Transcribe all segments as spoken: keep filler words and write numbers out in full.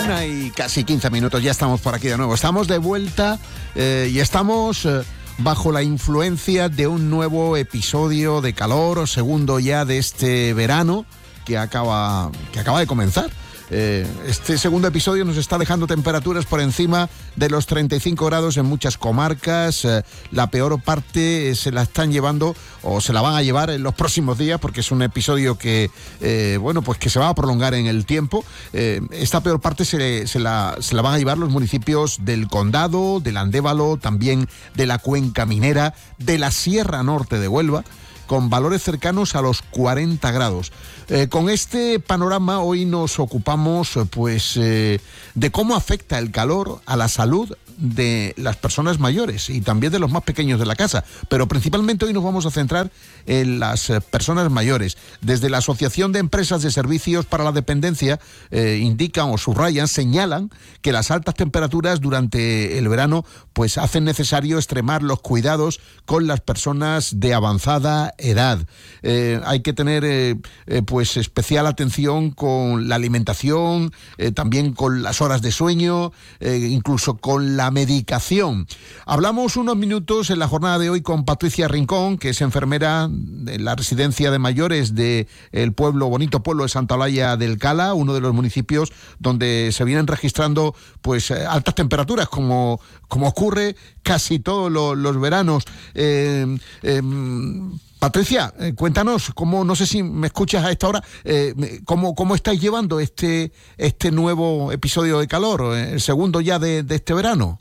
Una y casi quince minutos, ya estamos por aquí de nuevo. Estamos de vuelta eh, y estamos eh, bajo la influencia de un nuevo episodio de calor, segundo ya de este verano que acaba, que acaba de comenzar. Eh, este segundo episodio nos está dejando temperaturas por encima de los treinta y cinco grados en muchas comarcas. Eh, la peor parte se la están llevando o se la van a llevar en los próximos días, porque es un episodio que eh, bueno, pues que se va a prolongar en el tiempo. Eh, esta peor parte se, se, la, se la van a llevar los municipios del Condado, del Andévalo, también de la Cuenca Minera, de la Sierra Norte de Huelva, con valores cercanos a los cuarenta grados. Eh, con este panorama hoy nos ocupamos pues eh, de cómo afecta el calor a la salud de las personas mayores y también de los más pequeños de la casa, pero principalmente hoy nos vamos a centrar en las personas mayores. Desde la Asociación de Empresas de Servicios para la Dependencia eh, indican o subrayan, señalan que las altas temperaturas durante el verano pues hacen necesario extremar los cuidados con las personas de avanzada edad. Eh, hay que tener eh, eh, pues especial atención con la alimentación, eh, también con las horas de sueño, eh, incluso con la medicación. Hablamos unos minutos en la jornada de hoy con Patricia Rincón, que es enfermera de la residencia de mayores del pueblo, bonito pueblo de Santa Olalla del Cala, uno de los municipios donde se vienen registrando pues altas temperaturas, como, como ocurre casi todos los, los veranos. Eh, eh, Patricia, eh, cuéntanos, cómo, no sé si me escuchas a esta hora, eh, cómo, cómo estáis llevando este, este nuevo episodio de calor, eh, el segundo ya de, de este verano.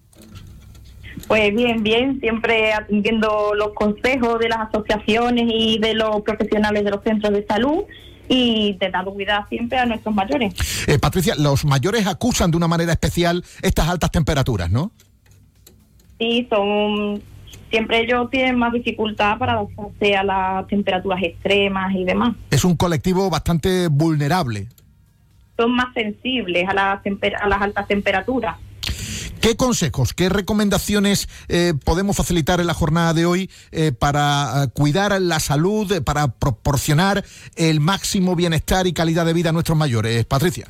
Pues bien, bien, siempre atendiendo los consejos de las asociaciones y de los profesionales de los centros de salud y de dar cuidado siempre a nuestros mayores. Eh, Patricia, los mayores acusan de una manera especial estas altas temperaturas, ¿no? Sí, son... Siempre ellos tienen más dificultad para adaptarse a las temperaturas extremas y demás. Es un colectivo bastante vulnerable. Son más sensibles a las, temper- a las altas temperaturas. ¿Qué consejos, qué recomendaciones eh, podemos facilitar en la jornada de hoy eh, para eh, cuidar la salud, eh, para proporcionar el máximo bienestar y calidad de vida a nuestros mayores? Patricia.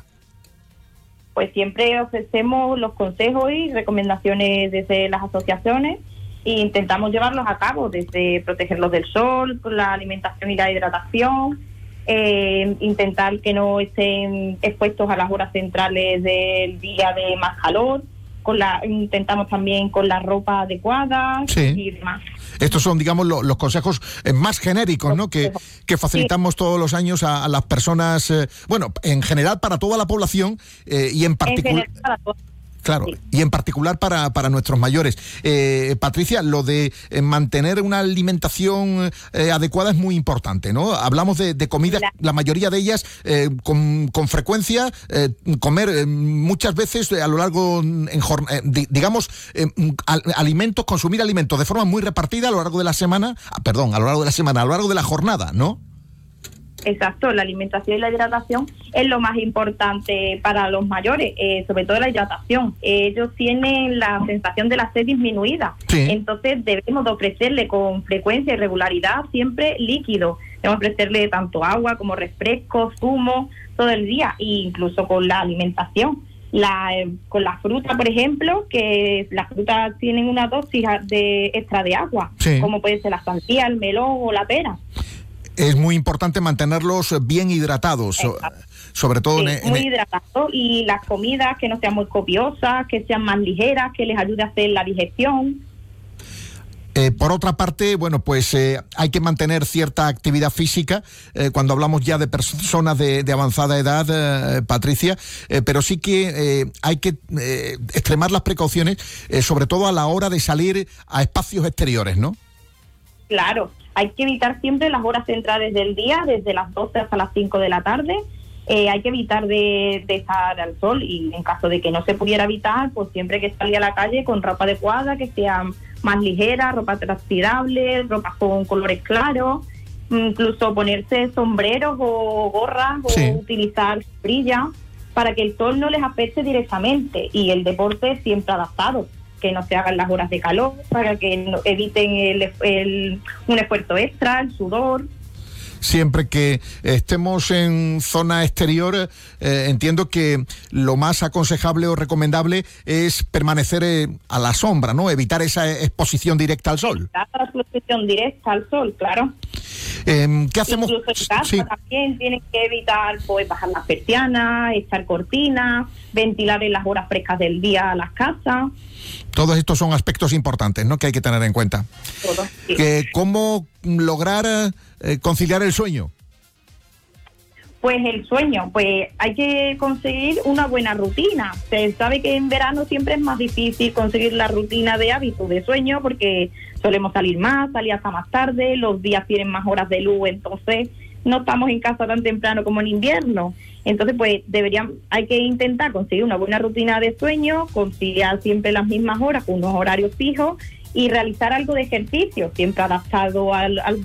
Pues siempre ofrecemos los consejos y recomendaciones desde las asociaciones e intentamos llevarlos a cabo, desde protegerlos del sol, con la alimentación y la hidratación, eh, intentar que no estén expuestos a las horas centrales del día de más calor, con la intentamos también con la ropa adecuada, sí, y demás. Estos son, digamos, lo, los consejos eh, más genéricos, ¿no? Que, que facilitamos sí. todos los años a, a las personas, eh, bueno, en general para toda la población eh, y en particular... Claro, sí. Y en particular para, para nuestros mayores. Eh, Patricia, lo de eh, mantener una alimentación eh, adecuada es muy importante, ¿no? Hablamos de, de comida, la, la mayoría de ellas eh, con, con frecuencia, eh, comer eh, muchas veces a lo largo, en, eh, digamos, eh, al, alimentos, consumir alimentos de forma muy repartida a lo largo de la semana, ah, perdón, a lo largo de la semana, a lo largo de la jornada, ¿no? Exacto, la alimentación y la hidratación es lo más importante para los mayores, eh, sobre todo la hidratación. Ellos tienen la sensación de la sed disminuida, sí. Entonces debemos de ofrecerle con frecuencia y regularidad siempre líquido. Debemos ofrecerle tanto agua como refrescos, zumo, todo el día, e incluso con la alimentación. La, eh, con la fruta, por ejemplo, que las frutas tienen una dosis de extra de agua, sí. Como puede ser la sandía, el melón o la pera. Es muy importante mantenerlos bien hidratados, so, sobre todo sí, en, muy en... hidratados, y las comidas que no sean muy copiosas, que sean más ligeras, que les ayude a hacer la digestión. Eh, por otra parte, bueno, pues eh, hay que mantener cierta actividad física eh, cuando hablamos ya de personas de, de avanzada edad, eh, Patricia, eh, pero sí que eh, hay que eh, extremar las precauciones, eh, sobre todo a la hora de salir a espacios exteriores, ¿no? Claro. Hay que evitar siempre las horas centrales del día, desde las doce hasta las cinco de la tarde. Eh, hay que evitar de, de estar al sol, y en caso de que no se pudiera evitar, pues siempre hay que salir a la calle con ropa adecuada, que sea más ligera, ropa transpirable, ropa con colores claros, incluso ponerse sombreros o gorras, sí. O utilizar brillas para que el sol no les afecte directamente, y el deporte siempre adaptado, que no se hagan las horas de calor, para que no, eviten el, el, un esfuerzo extra, el sudor. siempre que estemos en zona exterior, eh, entiendo que lo más aconsejable o recomendable es permanecer eh, a la sombra, ¿no? Evitar esa exposición directa al sol. La exposición directa al sol, claro. Eh, ¿Qué hacemos? Incluso en casa sí. también tienen que evitar pues bajar las persianas, echar cortinas, ventilar en las horas frescas del día las casas. Todos estos son aspectos importantes, ¿no?, que hay que tener en cuenta. Todo, sí. Que, ¿Cómo lograr eh, conciliar el sueño? Pues el sueño, pues hay que conseguir una buena rutina. Se sabe que en verano siempre es más difícil conseguir la rutina de hábito de sueño porque solemos salir más, salir hasta más tarde, los días tienen más horas de luz, entonces no estamos en casa tan temprano como en invierno. Entonces, pues deberían, hay que intentar conseguir una buena rutina de sueño, conciliar siempre las mismas horas con unos horarios fijos y realizar algo de ejercicio, siempre adaptado al, al